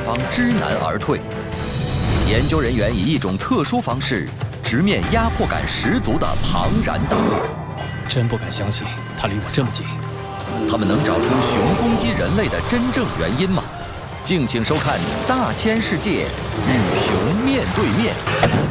方知难而退。研究人员以一种特殊方式直面压迫感十足的庞然大物。 真不敢相信，它离我这么近。 他们能找出熊攻击人类的真正原因吗？敬请收看《大千世界与熊面对面》。